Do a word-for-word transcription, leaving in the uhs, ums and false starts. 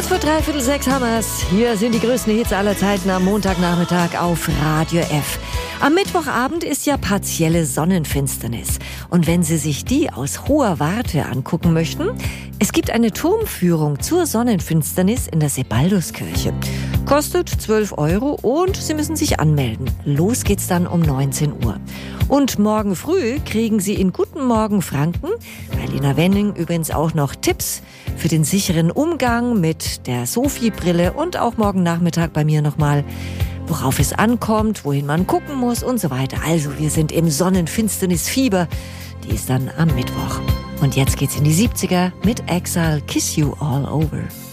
Kurz vor dreiviertel sechs haben wir's. Hier sind die größten Hits aller Zeiten am Montagnachmittag auf Radio F. Am Mittwochabend ist ja partielle Sonnenfinsternis. Und wenn Sie sich die aus hoher Warte angucken möchten, es gibt eine Turmführung zur Sonnenfinsternis in der Sebalduskirche. Kostet zwölf Euro und Sie müssen sich anmelden. Los geht's dann um neunzehn Uhr. Und morgen früh kriegen Sie in Guten Morgen Franken bei Lena Wenning übrigens auch noch Tipps für den sicheren Umgang mit der Sophie-Brille und auch morgen Nachmittag bei mir nochmal, worauf es ankommt, wohin man gucken muss und so weiter. Also wir sind im Sonnenfinsternis-Fieber. Die ist dann am Mittwoch. Und jetzt geht's in die siebziger mit Exile, Kiss You All Over.